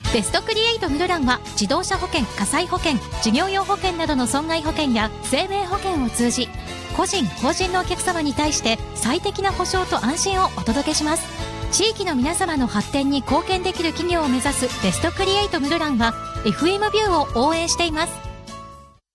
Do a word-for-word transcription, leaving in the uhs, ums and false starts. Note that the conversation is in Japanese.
ベストクリエイトムルランは自動車保険、火災保険、事業用保険などの損害保険や生命保険を通じ、個人法人のお客様に対して最適な保証と安心をお届けします。地域の皆様の発展に貢献できる企業を目指すベストクリエイトムルランは エフエム ビューを応援しています。